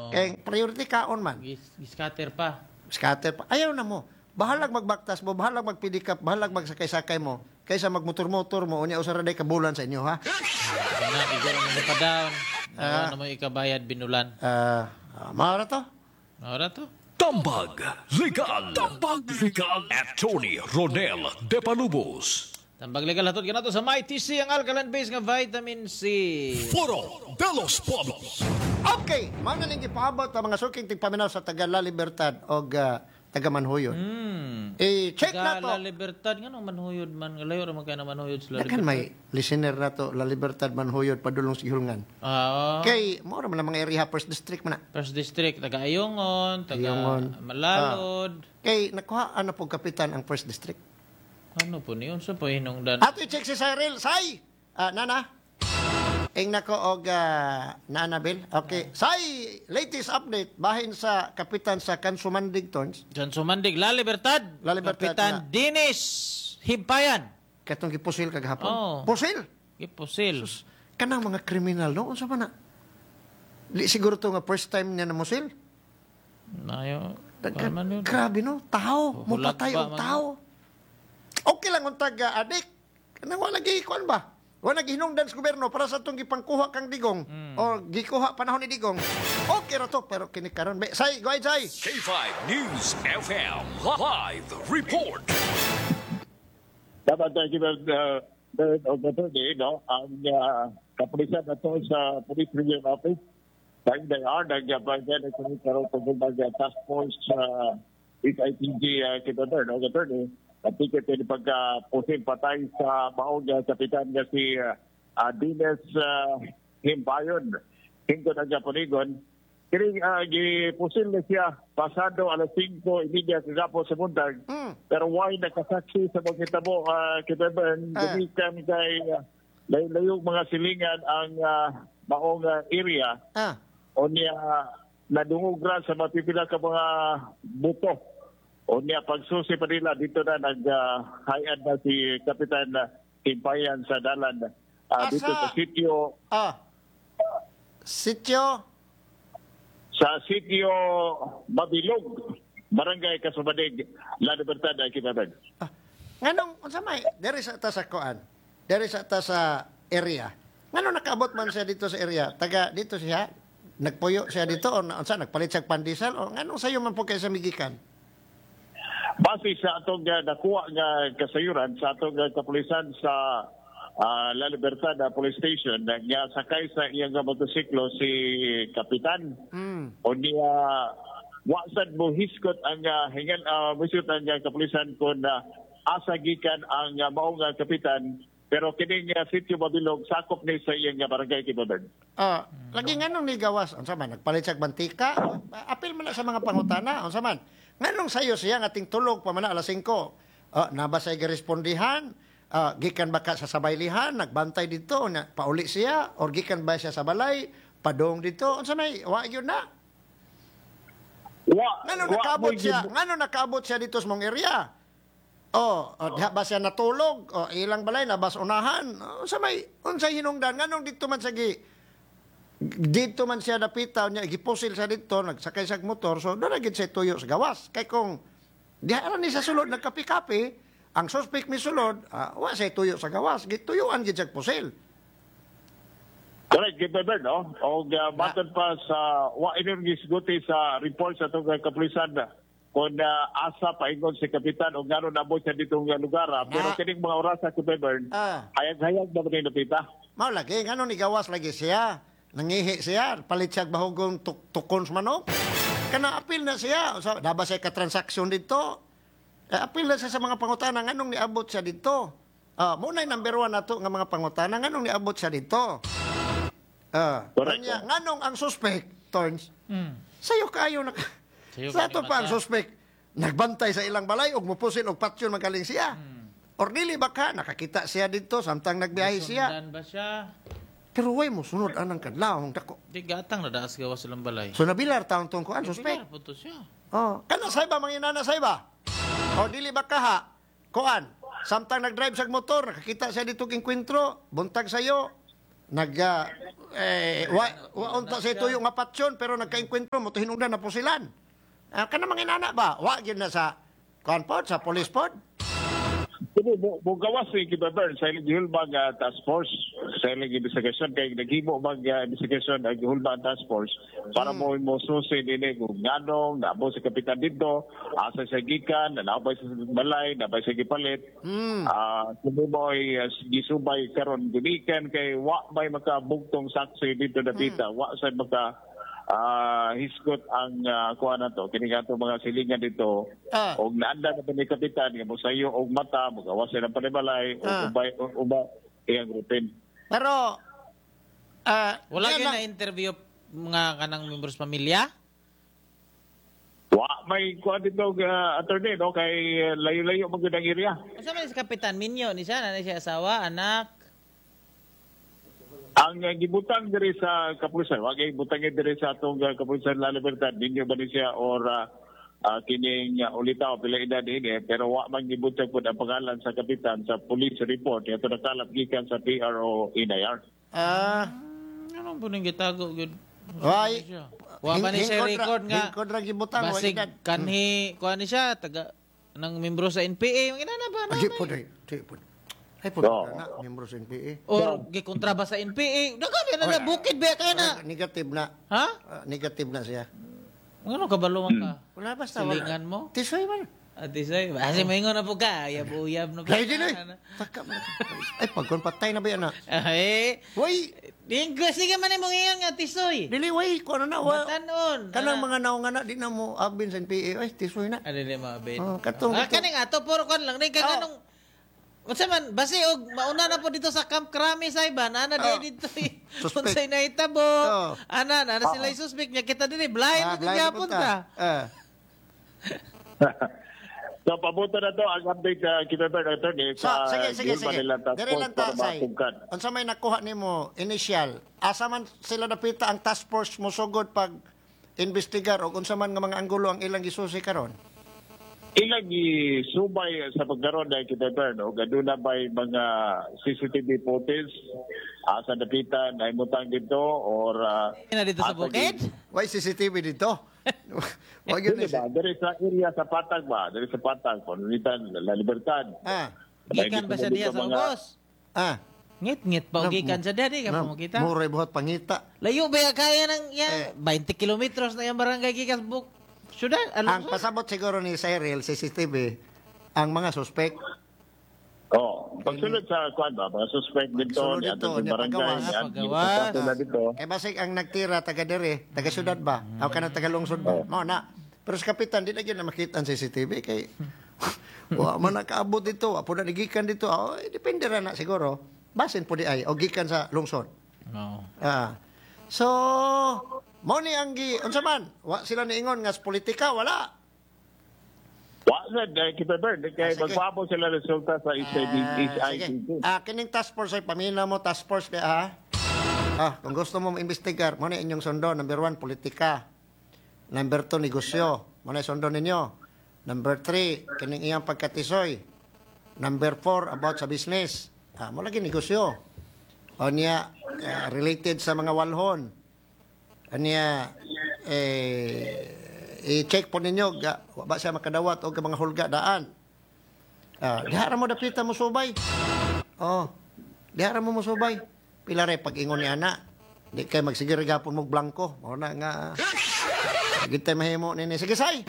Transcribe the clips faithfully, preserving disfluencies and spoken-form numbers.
Oo. Kaya priority kaon man. Gis- Scatter pa. Scatter pa. Ayaw na mo. Bahalag magbaktas mo, bahalag magpidikap, bahalag magsakay-sakay mo, kaysa magmotor-motor mo, unya usara day kabulan sa inyo, ha? Na, igor mo pa down. Ano mo ikabayad binulan. Ah, uh, maara to? Ora to. Tambag Legal. Tambag Legal. Attorney Ronel De Palubos. Tambag legal hatod ka na to sa My T C, ang alkaline-based nga vitamin C. Foro de los Polos. Okay, mga naling ipaabot ang mga suking tigpaminaw sa taga La Libertad o uh, taga Manhuyon. Hmm. Eh, check na to. La Libertad nga nung manhuyod man. Layo raman kaya na manhuyod sa La Dakan Libertad. may listener na to, La Libertad, Manhuyon, padulong sa Gihulngan. Ah, Kay, mo naman ang mga area, first district man na. First District, taga Ayungon, taga Ayungon. Malalod. Kay, nakuha, ano po kapitan ang first district? Ano po niyon? Sa po hinungdan. Ato i-check si Cyril. Say! Ah, nana? Ing nako og uh, Nana Bill. Okay. Say, latest update bahin sa kapitan sa Kansumandig Tons. Diyan sumandig, La Libertad. La Libertad Kapitan na. Dinis Himpayan. Katong gipusil kagahapon. Oo. Pusil. Ipusil. Kanang mga kriminal no unsa man na? Di siguro to nga first time niya na musil. Nayo. Daghan- Paman yun. Grabe no, tao, Hulag mupatay ba, og man? tao. Okay lang untag uh, adik. Kanang wala gi kuan ba? Wala gihinungdan sa gobyerno para sa itong gipangkuha kang digong Hmm. o gikuha panahon ni digong. Okay ra to pero kini karon be. Say, go ahead, say. K five News F M. Live report. Dapat tayo kita third of the third day, no? Ang uh, kapulisan na to sa Police Region Office. Dahil they are, nag-apagyan na kung karoon sa gulbag task force sa H I T G uh, kita third of the third day. Kapikit ni pagka-pusin patay sa maong uh, kapitan nga si uh, uh, Dines uh, Himpayon. Hingko na Japonigon. Kini uh, gipusin na siya pasado alas singko imidya kagapo sa buntag. Hmm. Pero why nakasaksi sa mga kitabo, uh, kitaban, Ah. gumikan kay uh, layong mga silingan ang uh, maong uh, area Ah. o niya uh, nadungog ra sa mapipila ka mga buto. O niya pagsusi pa nila dito na nag-hayad na si Kapitan uh, Himpayan sa dalan uh, Asa? dito sa sitio Ah. Sityo. sa sitio Mabilog, Barangay Kasubadig, La Libertad, Kitaban. Ah. Nganong unsa may dere sa ta sa kuan? Dere sa ta sa area. Ngano nakaabot man siya dito sa area? Taga dito siya. Nagpuyo siya dito o na- unsa nagpalit siya pandesal o nganong sayo man po kay sa migikan? Base sa atong uh, nakuha nga kasayuran sa atong uh, kapulisan sa uh, La Libertad uh, Police Station uh, nga sakay sa iyang uh, motosiklo si Kapitan Hmm. o niya wasad mo hiskot ang uh, hingan uh, musot ang uh, kapulisan kung uh, asa gikan ang uh, maong uh, Kapitan pero kining uh, sitio Mabilog sakop ni sa iyang uh, barangay Kibaban. Ah, lagi nganong ni gawas unsa man nagpalit siya og mantika? Apil man na sa mga pangutana unsa man. Nganong sayo siya nga ating tulog pa man na alas singko. Ah, naba sa girespondihan? Ah, gikan ba ka sa sabaylihan nagbantay dito na pauli siya or gikan ba siya sa balay padong dito unsa may wa gyud na. Wa, Ngano wa nakaabot mo'y siya? gib- Ngano nakaabot siya dito sa mong area? Oh, oh diha ba siya natulog? O ilang balay na bas unahan? Unsa may unsay hinungdan? Nganong dito man sa gi dito man siya napitaw niya gipusil sa dito nagsakay sa motor so dara gid siya tuyo sa gawas kay kung diha ra ni sa sulod nagkapi-kapi ang suspect mi sulod ah, wa siya tuyo sa gawas gituyuan gid siya pusil. Correct, Gibeber, no? O uh, matod pa sa wa inyong gisguti sa report sa itong uh, kapulisan na kung uh, asa paingon si Kapitan o gano'n nabot siya ditong uh, lugar. ah. Pero Ah. kining mga oras sa Gibeber, Ah. hayag-hayag na ba rin napita? Mao lagi ngano ni gawas lagi siya. Nangihi siya, palit siya bahugong tuk tukon sa manok. Kana apil na siya. So, daba siya ka-transaksyon dito. Eh, apil na siya sa mga pangutana. Nganong niabot siya dito? Ah, muna yung number one na to nga mga pangutana. Nganong niabot siya dito? Ah, Correct. kanya, nganong ang suspect, Torns, Hmm. sayo kayo na... Sayo sa kayo ato pa ang mata. suspect, nagbantay sa ilang balay og mupusil og patsyon magaling siya. Or dili ba ka, nakakita siya dito, samtang nagbiyahe siya. Sundan ba siya? Pero way mo sunod anang kadlawong dako. Di gatang na daas gawas silang balay. So nabilar taon tong kuan suspect. Pilar po to siya. Oh, kana say ba manginana say ba? O dili ba kaha? Kuan, samtang nagdrive sa motor, nakakita siya dito king kwentro, buntag sayo. nag ah, eh wa, wa unta sa tuyo nga patsyon pero nagkaengkwentro mo to hinungdan na pusilan. Ah, kana manginana ba? Wa gyud na sa kuan pod sa police pod. Pero mo mo gawas ni Kibaber sa ilang gihulbang uh, task force sa ilang investigation kay naghimo mag uh, investigation ang gihulbang task force para mo mo susi dinhi kung nganong nabo si kapitan dito asa sa gikan nabay sa balay nabay sa gipalit Hmm. ah sumuboy uh, gisubay karon gunikan kay wa may makabugtong saksi dito dapita wa sa maka ah hisgot ang uh, kuha na to kini nga to mga silingan dito Ah. og naanda na ni kapitan nga mosayo og mata mogawas sa panibalay Ah. og ubay og uba iyang routine. Pero ah Wala yan kayo lang- na interview mga kanang members pamilya? Wa may kuha dito uh, attorney no kay uh, layo-layo man gud ang area. Unsa man si Kapitan Minyo ni siya na siya asawa, anak? Ang uh, gibutang diri sa kapulisan, wa kay butang diri sa atong uh, kapulisan La Libertad ninyo ba ni siya or uh, uh, kining uh, ulitaw pila edad ini pero wa man gibutang pud ang pangalan sa kapitan sa police report ito nakalap gikan sa P R O N I R. ah Ano po nang gitago gud? Why? Wa ba ni siya Hingkod ra- record nga? hingkod ra gibutang wa Basig edad. kanhi kuha ni siya taga ng membro sa N P A, mga na ba Ay na? po dai. Di po. Ay po Oo. na membro sa N P A. Or gikontra ba sa N P A? Daga na na bukid ba kay na? Negative na. Ha? Ah, negative na siya. Ano kabalo man ka? Wala basta wala. Silingan mo? Tisoy man. Ati say, basi maingon na po ka, uyab-uyab na po. Dahil din eh. Takam na. Ay, pagkon patay na ba yan na? Ay, Way, dinggo sige man imong ingon nga tisoy. dili way, ko na na. wa- Matanon. Kanang mga naong nga na, di na mo agbin sa N P A. Ay, tisoy na. Ano din mga bed? Oh, katong- Ah, kaning ato puro kon lang ni Oh. kanong Unsa man basi og mauna na po dito sa Camp Krami sa iba ana Oh. di dito. eh. Suspect. Unsay nahitabo? Oh. Ana na sila yung suspect niya kita dili blind Ah, mo blind gyapon punta. ta. Ah. So pabuto na to ang update sa Kibaber attorney So, sa sige, sige, gihulbang sige. nila task Dere force lang para ta, say. matungkad. Unsa may nakuha nimo initial, asa man sila napita ang task force mo sugod pag investigar o unsa man nga mga anggulo ang ilang gisusi karon? Ilang subay sa pagkaroon dahil kita no, gaduna ba'y mga C C T V footage uh, sa dapitan na imutang dito or uh, Ina dito sa asa bukid? Why C C T V dito? Wag yun Dili eh. ba? Dari sa area sa Patag ba? Dari sa Patag, Panunitan, La Libertad. Ah. Gikan ba sa diya sa ubos? Ah. Ngit-ngit pa gikan sa dadi ka Na, mo kita. Muray buhat pangita. Layo ba ya kaya ng yan Eh. twenty kilometers na yung barangay gikas buk. Syudad, Ang alam pasabot siguro ni Cyril, C C T V, ang mga suspect. Oh, pagsulod sa kuan ba, mga suspect dito, Pagsulod ni dito, ato sa niya barangay, pagawas. ni ato Pagawas. sa dito. Eh basig ang nagtira taga dere, taga syudad ba? Aw kana taga lungsod ba? Mao na. Pero sa kapitan di na gyud na makita ang C C T V kay wa man nakaabot dito, wa po na gikan dito. Oh, eh, depende ra na siguro. Basin po di ay o gikan sa lungsod. No. Ah. So, mo ni ang gi unsa man? Wa sila niingon nga sa politika wala. Wa sa dahil kita bird, kaya Ah, sige. magpapo sila resulta sa East I D Ah, sige. Ah, kining task force ay pamina mo task force kaya ha. Ah, kung gusto mo investigar, mo na inyong sundo. Number one, politika. Number two, negosyo. Mo na sundo ninyo. Number three, kining iyang pagkatisoy. Number four, about sa business. Ah, mo lagi negosyo. O niya, ah, related sa mga walhon. O niya, eh, i-check po ninyo, ga, wa ba siya makadawat o ka mga hulga daan. Ah, dihara mo dapita mo subay. Oh, dihara mo mo subay. Pila ray pag-ingon ni ana. Di kay magsigir gapon mo blanco. Mo na nga. Gitay mahimo nini. Sige say.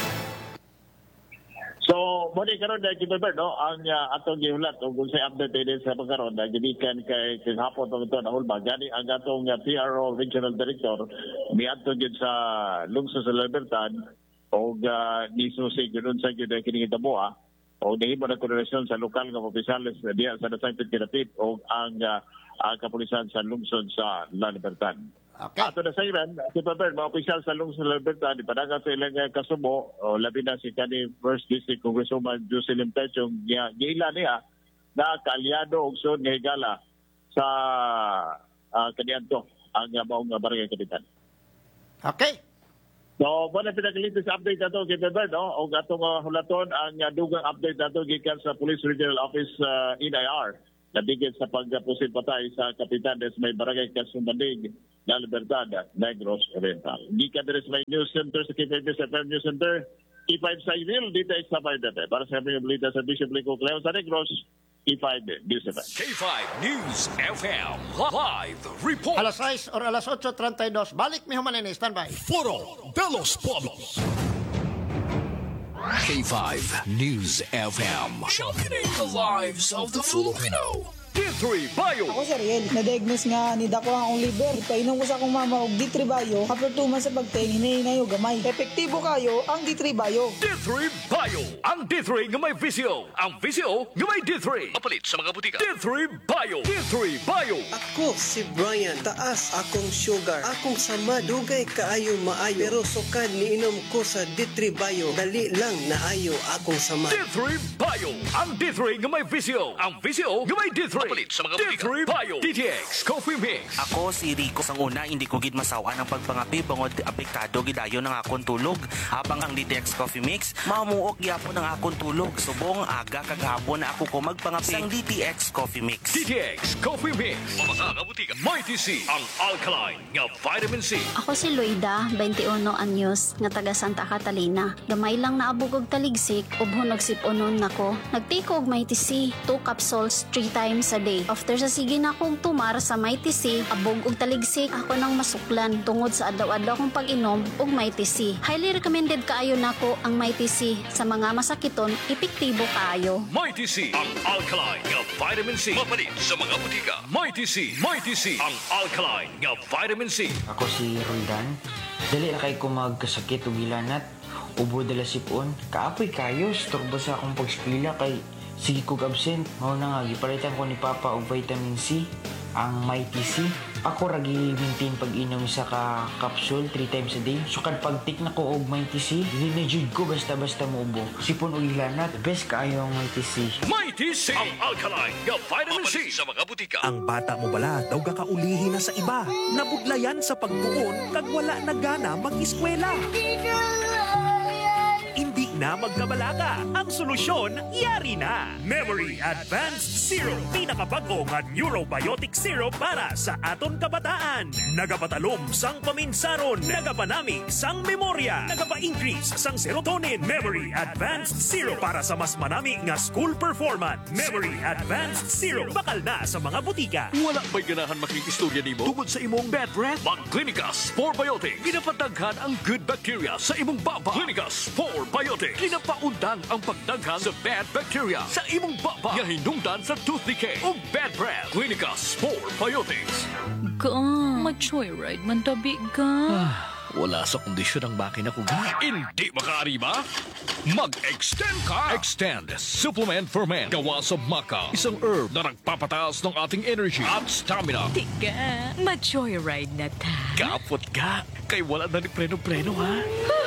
So, mo ni karon dahil kita bird, no, ang uh, atong gihulat o kung sa update din sa pagkaroon na gibikan kay kinhapon tong ito na hulba. Gani ang atong uh, P R O Regional Director mi atong gid sa lungsod sa Libertad o uh, ni Susi gudon sa gid kini gitabuha o nahimo na koordinasyon sa lokal nga opisyales na diya sa Nasaypit Kinatip o ang uh, ang kapulisan sa lungsod sa La Libertad. Okay. Ato na sa ilan, si Paper, mga opisyal sa lungsod sa Libertad, ipadagan sa ilang uh, kasubo, o labi na si kani First District Congresswoman Jocelyn Pechong, giila niya na kaalyado og sud nga higala sa uh, kaniadto ang uh, maong uh, barangay kapitan. Okay. So, muna pinakalitis update nato kay Paper, no? O atong uh, hulaton ang uh, dugang update nato gikan sa Police Regional Office uh, N I R. nabigyan sa pagpusil patay sa kapitan des may barangay Kasumanig na Libertad, Negros Oriental. Gikan din sa may News Center sa K five S F M News Center, K five sa Ivil, dito sa five F M. Para sa mga balita sa Bishop Lico Cleo sa Negros, K five News F M. K five News F M Live Report. Alas sais or alas otso treinta y dos. Balik mi humanin. Standby. Foro de los Pueblos. K five News F M. Championing the lives of the Filipino. D three Bio. Ako si Ariel, na-diagnose nga ni dako ang liver. Ipainom ko sa akong mama og D three Bio. After two months sa pagtingin, hinahinay o gamay. Epektibo kayo ang D three Bio. D three Bio. Ang D three nga may visio. Ang visio nga may D three. Mapalit sa mga butika. D three Bio. D three Bio. Ako si Brian, taas akong sugar, akong sama, dugay kaayo maayo, pero sukad niinom ko sa D three Bio, dali lang naayo akong sama. D three Bio. Ang D three nga may visio. Ang visio nga may D three. Mapalit sa mga butika. D three Bio. D T X Coffee Mix. Ako si Rico sang una, hindi ko gid masawa ng pagpangapi bangod apektado gidayo ng akong tulog. Habang ang D T X Coffee Mix, mamuok gyapon ng akong tulog. Subong aga kaghapon na ako ko magpangapi sang D T X Coffee Mix. D T X Coffee Mix. Mga kabutika. Mighty C. Ang alkaline nga vitamin C. Ako si Luida, twenty-one anyos, nga taga Santa Catalina. Gamay lang naabog og taligsik, ubho nagsip-unon nako. Nagtiko og Mighty C, two capsules, three times a day. After sa sige na akong tumar sa Mighty C, abog og taligsik, ako nang masuklan tungod sa adlaw-adlaw kong pag-inom og Mighty C. Highly recommended kaayo nako ang Mighty C. Sa mga masakiton, epektibo kaayo. Mighty C. Ang alkaline nga vitamin C. Mapalit sa mga butika. Mighty C. Mighty C. Ang alkaline nga vitamin C. Ako si Roldan. Dali na kay ko magkasakit o gilanat. Ubo dala sipon. Kaapoy kayo. Storbo sa akong pagspila kay sige kog absent. Mao na nga, gipalitan ko ni Papa og vitamin C. Ang Mighty C. Ako ragi maintain pag-inom sa ka capsule three times a day. So kad pag-tik na ko og Mighty C, dili na jud ko basta-basta mo ubo. Sipon og gilanat. Best kaayo ang Mighty C. Mighty C. Ang alkaline nga vitamin C. Sa mga butika. Ang bata mo bala daw gakaulihin na sa iba. Nabudlayan sa pagtuon kag wala na gana mag-eskwela. Hindi na magkabalaga. Ang solusyon, yari na. Memory Advanced Syrup. Pinakabago nga Neurobiotic Syrup para sa aton kabataan. Nagapatalom sang paminsaron. Nagapanami sang memorya. Nagapa-increase sang serotonin. Memory Advanced Syrup para sa mas manami nga school performance. Memory Advanced Syrup. Bakal na sa mga butika. Wala ba'y ganahan makikistorya ni mo tungod sa imong bad breath? Mag Clinicus Probiotic. Ginapataghan ang good bacteria sa imong baba. Clinicus Probiotic. Ginapaundan ang pagdaghan sa bad bacteria sa imong baba. Nga hinungdan sa tooth decay o bad breath. Clinicus Probiotics. Ka, ma-joyride man tabi ka. Wala sa kondisyon ang makina ko ga. Hindi makaari ba? Mag-extend ka! Extend Supplement for Men. Gawa sa maca. Isang herb na nagpapataas ng ating energy at stamina. Tika, ma-joyride na ta. Kapot ka. Kay wala na ni preno-preno ha.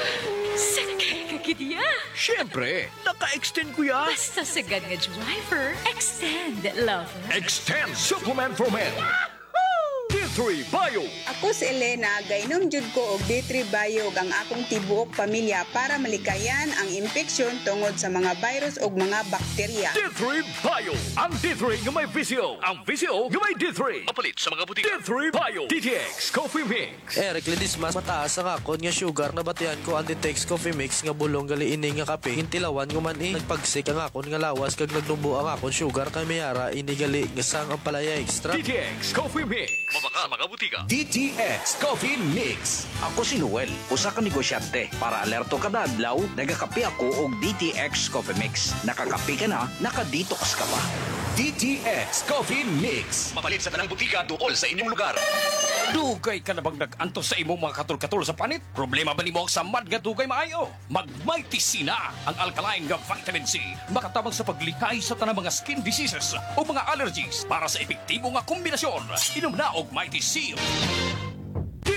Sakay ka kidya. Siyempre, naka-extend ko yan. Basta sagad nga driver, extend, lover. Extend Supplement for Men. D three Bio. Ako si Elena, gainom jud ko og D three Bio ang akong tibuok pamilya para malikayan ang infeksyon tungod sa mga virus ug mga bakterya. D three Bio. Ang D three nga may visio. Ang visio nga may D three. Mapalit sa mga butika. D three Bio. D T X Coffee Mix. Eric Ledismas, mataas ang akon nga sugar na batian ko ang D T X Coffee Mix nga bulong gali ini nga kape. Hintilawan ko man eh. Nagpagsik ang akon nga lawas kag nagdumbo ang akon sugar kay mayara ini gali nga sang ang palaya extra. D T X Coffee Mix. Mabaka mga butika. D T X Coffee Mix. Ako si Noel, usa ka negosyante. Para alerto kada adlaw, nagakape ako og D T X Coffee Mix. Nakakape ka na, nakadetox ka pa. D T X Coffee Mix. Mapalit sa tanang butika duol sa inyong lugar. Dugay ka na bang nag-antos sa imong mga katul-katul sa panit? Problema ba ni mo sa mad nga dugay maayo? Mag-Mighty C na ang alkaline nga vitamin C. Makatabang sa paglikay sa tanang mga skin diseases o mga allergies para sa epektibo nga kombinasyon. Inom na og Mighty C. D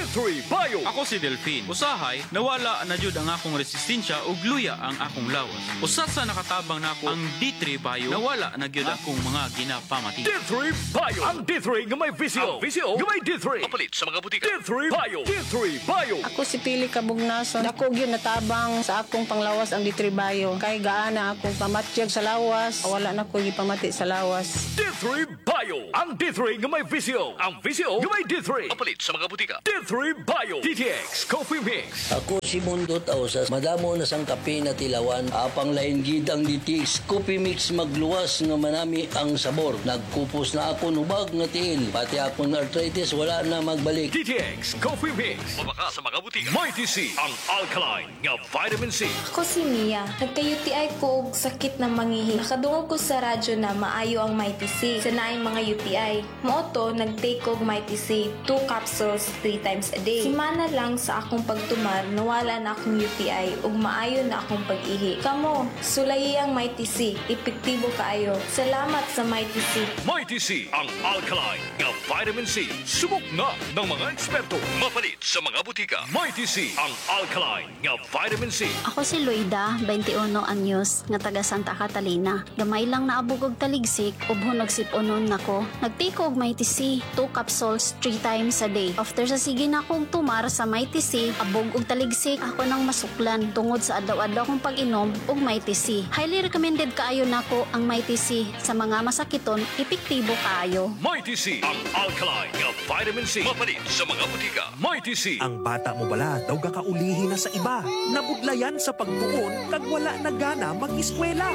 three Bio. Ako si Delphine. Usahay, nawala na jud ang akong resistensya ug luya ang akong lawas. Usa sa nakatabang nako ang D three Bio, nawala na gyud akong mga ginapamati. D three Bio. Ang D three nga may visio. Ang visio nga may D three. Mapalit sa mga butika. D three Bio. D three Bio. Ako si Pili Kabugnason. Dako gyud natabang sa akong panglawas ang D three Bio. Kay gaana akong pamatyag sa lawas, wala na ko gipamati sa lawas. D three Bio. Ang D three nga may visio. Ang visio nga may D three. Mapalit sa mga butika. D three Bio. D T X Coffee Mix. Ako si Mundo Tausas. Madamo na sang kape na tilawan. Apang lain gid ang D T X Coffee Mix magluwas nga manami ang sabor. Nagkupos na ako nubag nga tiil. Pati akong arthritis wala na magbalik. D T X Coffee Mix. Mabaka sa mga butika. Mighty C. Ang alkaline nga vitamin C. Ako si Mia. Nagka-U T I ko og sakit na mangihi. Nakadungog ko sa radyo na maayo ang Mighty C. Sa naing mga U T I. Moto, nag-take og Mighty C. Two capsules, three times a day. Simana lang sa akong pagtumar, nawala na akong U T I ug maayo na akong pag-ihi. Kamo, sulayi ang Mighty C. Epektibo kaayo. Salamat sa Mighty C. Mighty C. Ang alkaline nga vitamin C. Subok na ng mga eksperto. Mapalit sa mga butika. Mighty C. Ang alkaline nga vitamin C. Ako si Luida, twenty-one anyos, nga taga Santa Catalina. Gamay lang naabog og taligsik, ubho nagsip-unon nako. Nagtiko og Mighty C, two capsules, three times a day. After sa sige na akong tumar sa Mighty C, abog og taligsik, ako nang masuklan tungod sa adlaw-adlaw kong pag-inom og Mighty C. Highly recommended kaayo nako ang Mighty C sa mga masakiton, epektibo kaayo. Mighty C. Ang alkaline nga vitamin C. Mapalit sa mga butika. Mighty C. Ang bata mo bala daw gakaulihi na sa iba. Nabudlayan sa pagtuon kag wala na gana mag-eskwela.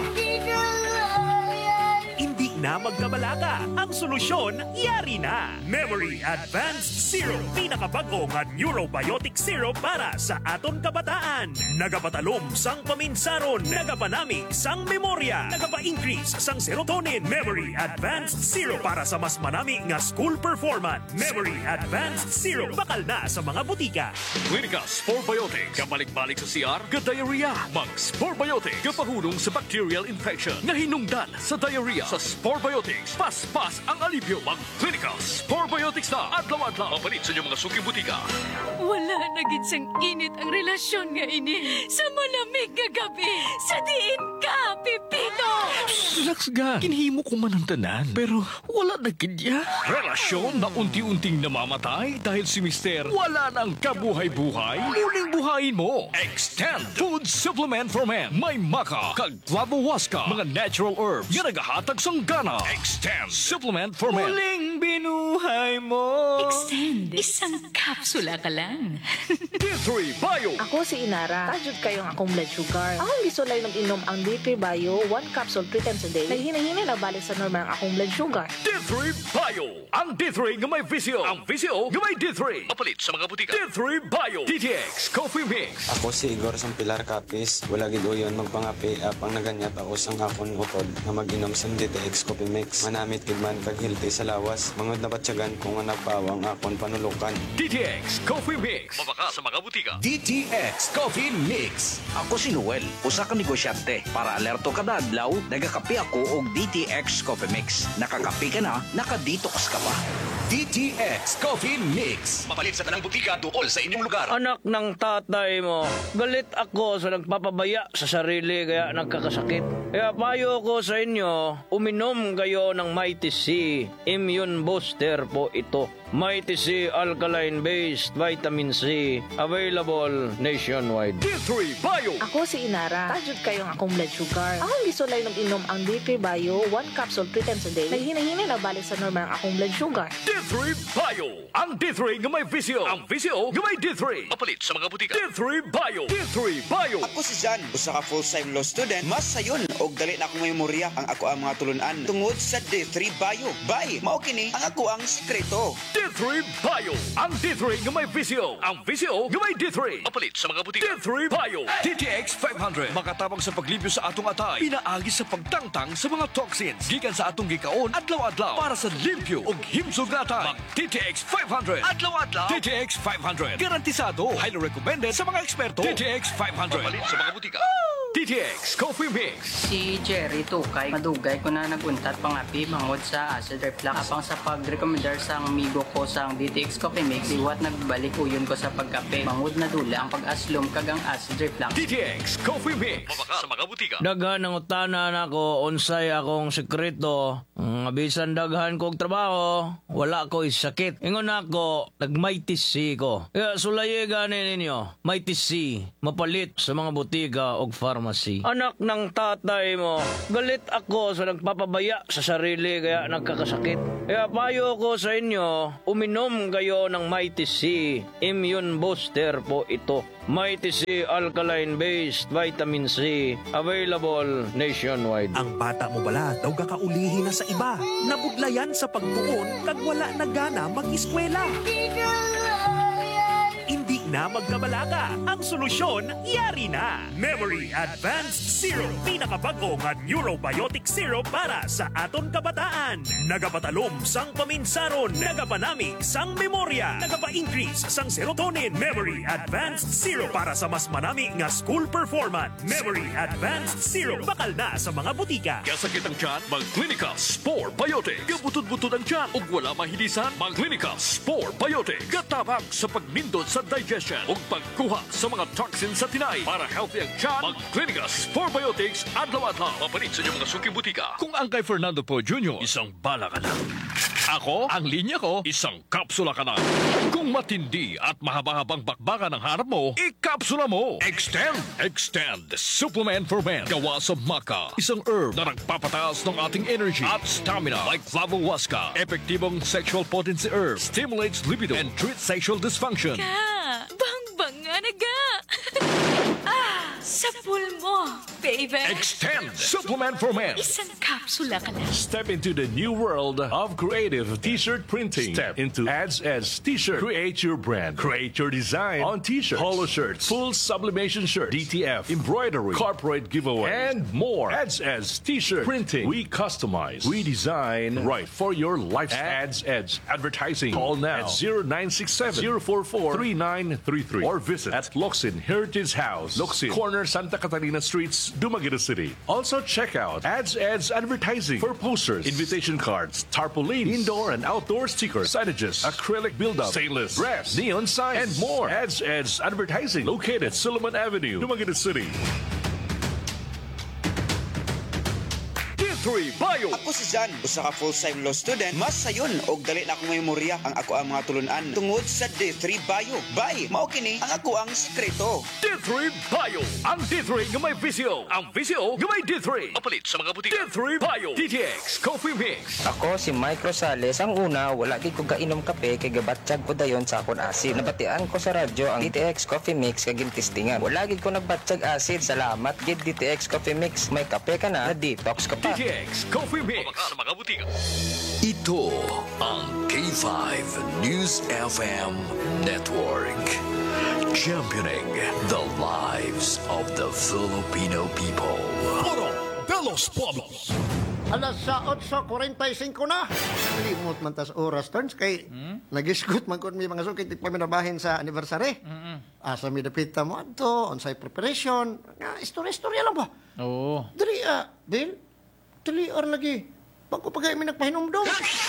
Hindi na magkabalaka. Ang solusyon, yari na. Memory Advanced Syrup. Pinakabago nga neurobiotic syrup para sa aton kabataan. Nagapatalom sang paminsaron. Nagapanamig sang memorya. Nagapa-increase sang serotonin. Memory Advanced Syrup para sa mas manami nga school performance. Memory Advanced Syrup. Bakal na sa mga butika. Clinica Sporbiotic. Kabalik-balik sa C R, ka-diarrhea. Mag-Sporbiotic. Kapahulong sa bacterial infection. Na hinungdan sa diarrhea. Sa Sporbiotics, pas-pas ang alibyo. Mag-Clinica Sporbiotics na adlaw-adlaw. Mapalit sa inyong mga suking butika. Wala na gid sang init ang relasyon nga ini. Sa malamig nga gabi, sa diin ka, Pipito! Relax ga. Kinhimo ko man ang tanan. Pero wala na kanya. Relasyon na unti-unting namamatay dahil si Mister wala nang kabuhay-buhay. Muling buhayin mo. Extend Food Supplement for Men. May maka, kag flavowaska, mga natural herbs. Yan nagahatag sang gana. Extend Supplement for Men. Muling binuhay mo. Extend. Isang kapsula ka lang. D three Bio. Ako si Inara. Tajud kayong akong blood sugar. Akong gisulay mag-inom ang D three Bio, one capsule three times a day. Naghinahina na balik sa normal ang akong blood sugar. D three Bio. Ang D three nga may visio. Ang visio nga may D three. Mapalit sa mga butika. D three Bio. D T X Coffee Mix. Ako si Igor Sampilar Capis. Wala gid uyon magpangapi apang naganyat ako sang akon utod na mag-inom sa D T X Coffee Mix. Manamit gid man kag hilti sa lawas. Mangod na batyagan kung nga nagpawang akon panulukan. D T X Coffee Mix. Mabaka sa mga butika. D T X Coffee Mix. Ako si Noel, usa ka negosyante. Para alerto kada adlaw, nagakape ako og D T X Coffee Mix. Nakakape ka na, nakadetox ka pa. D T X Coffee Mix. Mapalit sa tanang butika tukol sa inyong lugar. Anak ng tatay mo, galit ako sa nagpapabaya sa sarili kaya nagkakasakit. Kaya payo ko sa inyo, uminom kayo ng Mighty C. Immune Booster po ito. Mighty C Alkaline-based Vitamin C. Available nationwide. D three Bio. Ako si Inara. Tajud kayong akong blood sugar. Akong gisulay mag-inom ang D three Bio, one capsule three times a day. Naghinahina na balik sa normal ang akong blood sugar. D three Bio. Ang D three nga may visio. Ang visio nga may D three. Mapalit sa mga butika. D three Bio. D three Bio. Ako si Jan, usa ka full-time law student. Mas sayon og dali na akong memorya ang ako ang mga tulunan tungod sa D three Bio. Bye, mao kini ang ako ang sekreto. D three Bio. Ang D three nga may visio. Ang visio nga may D three. Mapalit sa mga butika. D three Bio. D T X five hundred. Makatabang sa paglibyo sa atong atay. Pinaagi sa pagtangtang sa mga toxins. Gikan sa atong gikaon adlaw-adlaw para sa limpyo ug himsog na atay. Mag D T X five hundred. Adlaw-adlaw. D T X five hundred. Garantisado. Highly recommended sa mga eksperto. D T X five hundred. Mapalit sa mga butika. D T X Coffee Mix. Si Jerry Tukay, madugay ko na naguntat pangapi mangod sa acid reflux. Apang sa pag-recommendar sa amigo ko sa D T X Coffee Mix, iwat nagbalik uyon ko sa pagkape. Mangod na dula ang pag-aslom kagang acid reflux. D T X Coffee Mix. Mabaka sa mga butika. Daghan ang utanan ako, unsay akong sekreto. Ang bisan daghan kong trabaho, wala ko sakit. Ingon ako, nagmaytisi ko. Kaya sulaye gani ninyo, maytisi, mapalit sa mga butika o pharmacy. Anak ng tatay mo, galit ako sa nagpapabaya sa sarili kaya nagkakasakit. Kaya payo ko sa inyo, uminom kayo ng maytisi. Immune booster po ito. Mighty C Alkaline-based Vitamin C, available nationwide. Ang bata mo bala daw kakaulihin na sa iba. Nabudlayan sa pagtuon kag wala na gana mag-eskwela. Hindi na magkabalaka. Ang solusyon, yari na. Memory Advanced Syrup. Pinakabago nga neurobiotic syrup para sa aton kabataan. Nagapatalom sang paminsaron. Nagapanamig sang memorya. Nagapa-increase sang serotonin. Memory Advanced Syrup para sa mas manami nga school performance. Memory Advanced Syrup. Bakal na sa mga butika. Kasakit ang tiyan, mag-Clinica Spore Biotic. Gabutod-butod ang tiyan ug wala mahilisan, mag-Clinica Spore Biotic. Gatabang sa pagnindot sa digestion ug pagkuha sa mga toxins sa tinay para healthy ang tiyan. Mag-Clinica Spore Biotics adlaw-adlaw. Mapalit sa inyong mga suki butika. Kung ang kay Fernando po Junior, isang bala ka na. Ako, ang linya ko, isang kapsula ka na. Kung matindi at mahaba-habang bakbakan ang harap mo, ikapsula mo. Extend, Extend, Supplement for Men. Gawa sa maca, isang herb na nagpapataas ng ating energy at stamina like flavohuasca. Epektibong sexual potency herb, stimulates libido and treats sexual dysfunction. Ka, bang-bang nga naga. Ah, sa pool mo, baby. Extend, Supplement for Men. Isang kapsula ka na. Step into the new world of creative t-shirt printing. Step into Ads Ads T-shirt. Create your brand. Create your design on t-shirts, polo shirts, full sublimation shirts, D T F, embroidery, corporate giveaway, and more. Ads Ads T-shirt printing. We customize, we design right for your lifestyle. Ads Ads Advertising. Call now at zero nine six seven, zero four four, three nine three three or visit at Locsin Heritage House, Locsin, corner Santa Catalina Streets, Dumaguete City. Also check out Ads Ads Advertising for posters, invitation cards, tarpaulins, indoor and outdoor stickers, signages, acrylic build-up, stainless, brass, neon signs, and more. Ads Ads Advertising located Solomon Avenue, Dumaguete City. three Bio. Ako si Jan, usa ka full-time law student. Mas sayon og dali na akong memorya ang ako ang mga tulunan tungod sa D three Bio. Bay, mao kini ang ako ang sekreto. D three Bio. Ang D three nga may visio. Ang visio nga may D three. Mapalit sa mga butika. D three Bio. D T X Coffee Mix. Ako si Mike Rosales. Ang una, wala gid ko kainom kape kay gabatsyag ko dayon sa akon acid. Nabatian ko sa radyo ang D T X Coffee Mix kay gintistingan. Wala gid ko nagbatsyag acid. Salamat gid D T X Coffee Mix. May kape ka na, na detox ka pa. D T X Coffee Mix. Ito ang K five News F M Network. Championing the lives of the Filipino people. Puro Belos Pueblos. Alas sa otso kuwarenta y singko na. Limot man tas oras turns kay hmm? Nag-isgot man kun may mga sukit pa minabahin sa anniversary. Mm-hmm. Asa mi dapita mo adto on-site preparation. Nga istorya-istorya lang ba? Oo. Diri ah, Bill. Dali or lagi. Pagkupagay mi nagpahinom daw.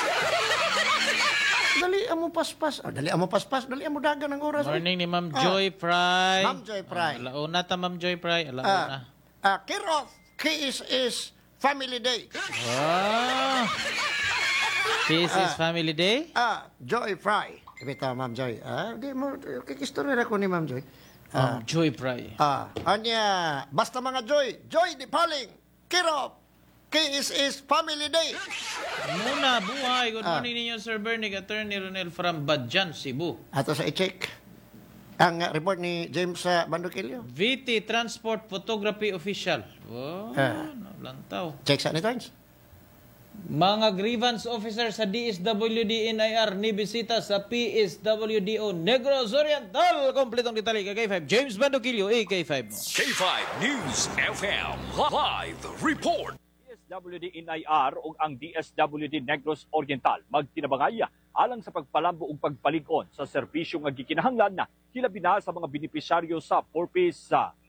Dali amo paspas. Oh, dali amo paspas. Dali amo dagan ang oras. Morning ni Ma'am Joy ah. Fry. Ma'am Joy Fry. Ah, alauna ta Ma'am Joy Fry. Alauna. Ah, uh, Kiros, Kiss is Family Day. Ah. Kiss is Ah. Family Day? Ah, Joy Fry. Ibita Ma'am Joy. Ah, di mo kikistorya ra ko ni Ma'am Joy. Ma'am Joy Fry. Ah, anya, basta mga Joy. Joy di paling. Kirop. Kiss is Family Day. Muna, buhay. Good Ah. morning ninyo, Sir Bernie. Attorney Ronel from Badjan, Cebu. Ato sa i-check. Ang uh, report ni James sa uh, Bandukilyo. V T Transport Photography Official. Oh, Ah. lantaw. Check sa ni Turns. Mga grievance officer sa D S W D N I R ni bisita sa P S W D O Negros Oriental. Kompletong detalye kay K five. James Bandukilyo, A K five. K five News F M Live Report. D S W D N I R ug ang D S W D Negros Oriental magtinabangaya alang sa pagpalambo ug pagpalig-on sa serbisyo nga gikinahanglan na hilabi na sa mga benepisyaryo sa Porpis.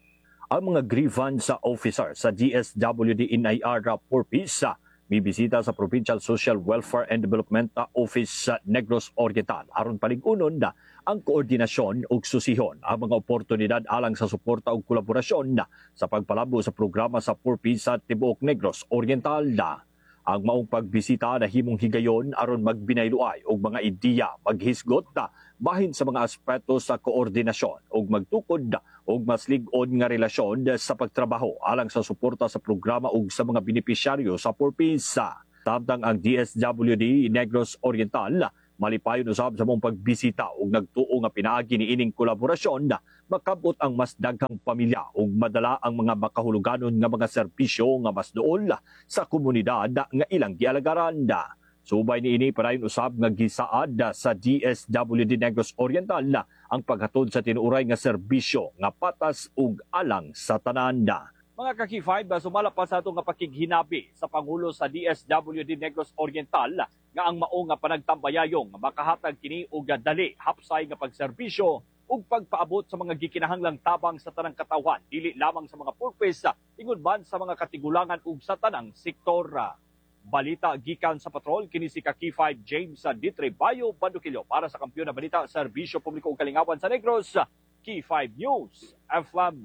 Ang mga grievance officer sa D S W D N I R Purpose bibisita sa Provincial Social Welfare and Development Office sa Negros Oriental aron palig-unon na ang koordinasyon ug susihon ang mga oportunidad alang sa suporta ug kolaborasyon sa pagpalabo sa programa sa Purpose sa tibuok Negros Oriental. Ang maong pagbisita na himong higayon aron magbinayluay og mga ideya maghisgot na bahin sa mga aspeto sa koordinasyon ug magtukod og mas lig-on nga relasyon sa pagtrabaho alang sa suporta sa programa ug sa mga benepisyaryo sa Purpose. Samtang ang D S W D Negros Oriental malipayon usab sa mong pagbisita ug nagtuo nga pinaagi ni ining kolaborasyon na makabot ang mas daghang pamilya ug madala ang mga makahuluganon nga mga serbisyo nga mas duol sa komunidad nga ilang gialagaran. Subay ni ini parayon usab nga gisaad sa D S W D Negros Oriental na ang paghatod sa tinuuray nga serbisyo nga patas ug alang sa tanan. Mga ka-Key five, sumala pa sa itong pakighinabi sa Pangulo sa D S W D Negros Oriental nga ang mao nga panagtambayayong makahatag kini og dali hapsay nga pagserbisyo ug pagpaabot sa mga gikinahanglang tabang sa tanang katawan dili lamang sa mga purpose ingod man sa mga katigulangan ug sa tanang sektor. Balita gikan sa patrol kini si ka-Key five James Ditre Bayo Bandukilyo para sa Kampiyon na Balita Serbisyo Publiko ug Kalingawan sa Negros, Key five News F M.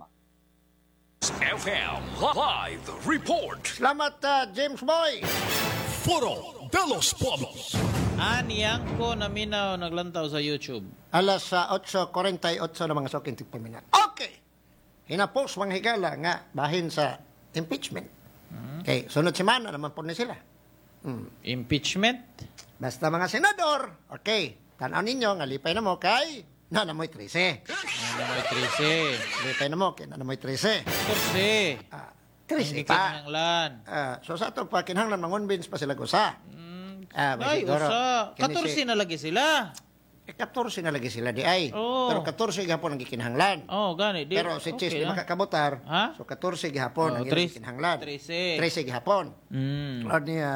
F M Live Report. Salamat, uh, James Boy. Foro de los Pueblos. Aniyang ko na minaw naglantaw sa YouTube. Alas uh, eight forty-eight na mga soking tigpaminat. Okay. Hinapos mga higala nga bahin sa impeachment. Hmm. Okay, sunod semana naman po ni sila. Hmm. Impeachment? Basta mga senador. Okay, tanaw ninyo, nga lipay na mo kay nanamoy trese. Nanamoy trese. Lipay na mo kay nanamoy trese. Trese. Ah, trese pa. Kinahanglan. Ah, so sa ato pa kinahanglan mangonvince pa sila gusa. Mm. Ah, ay, usa. fourteen na lagi sila. Eh, fourteen na lagi sila di ay. Oh. Pero fourteen gihapon ang gikinahanglan. Oh, gani. Di, pero si Chis okay di makakabotar. Ha? So fourteen gihapon oh, ang gikinahanglan. trese. trese gihapon. Mm. O niya,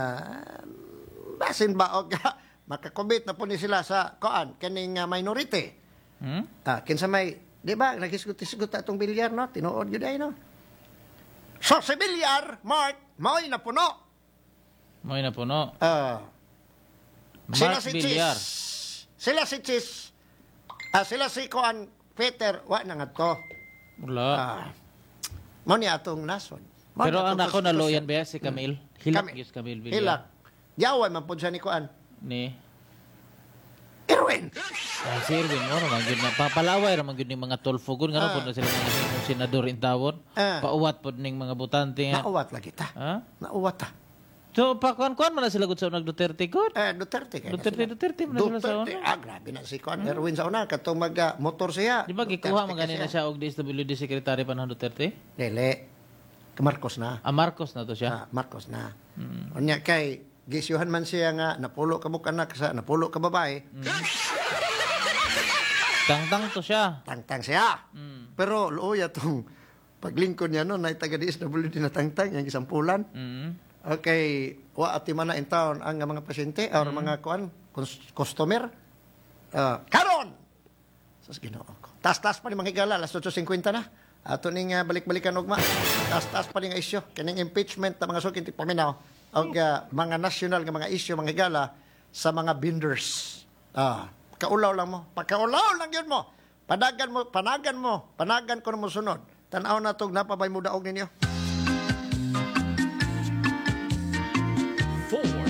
basin ba og makakobit na po ni sila sa koan kaning uh, minority. Hmm? Ah, kinsa may, di ba, nagisgot-isgot atong bilyar, no? Tinuod yun ay, no? So, si bilyar, Mark, mo'y napuno. Mo'y napuno. Ah. Sila si Bilyar. Chis. Sila si Chis. Ah, sila si Koan Peter, wa na nga to. Wala. Ah. Mo ni atong nason. Mo Pero ni ang atong ako na konstitusyon. loyan ba si Camille? Hilak Camille. yus Camille Villar. Hilak. Yaway man po siya ni Koan. Ni? Irwin! Ay, si Irwin mo naman yun na. Papalaway naman yun yung mga tolfogon. Nga Ah. po na sila mga himong senador in tawon. Ah. Pauwat po ning mga butante nga. Nauwat lagi ta. Ha? Nauwat ta. So, pakuan-kuan man na sila gud sa unang Duterte ko? Eh, Duterte kaya Duterte, na sila. Duterte man na sila sa Duterte. una. Ah, grabe na si Koan. Erwin sa una. Katong mag-motor siya. Di ba, gikuha Duterte man ganina kasi siya og D S W D Secretary pa ng Duterte? Lele. Marcos na. Ah, Marcos na to siya? Ah, Marcos na. Hmm. Unya kay gisyuhan man siya nga napulo ka buk anak sa napulo ka babae. Tangtang to siya. Tangtang siya. Mm. Pero luoy atong paglingkod niya no na taga D S W D na tangtang yang isampulan. Mm. Okay, wa ati man na in town ang mga pasyente or mga kuan cus- customer. Uh, karon. Sus Ginoo ko. Tas-tas pa ni mga higala alas eight fifty na. Ato ning uh, balik-balikan ugma. Tas-tas pa ni nga isyu kining impeachment ta mga sukin ti paminaw og uh, mga national nga mga isyu mga higala sa mga vendors. Ah, kaulaw lang mo. Pagkaulaw lang yun mo. Panagan mo, panagan mo, panagan ko na mo sunod. Tanaw na itong napabay mo daog ninyo.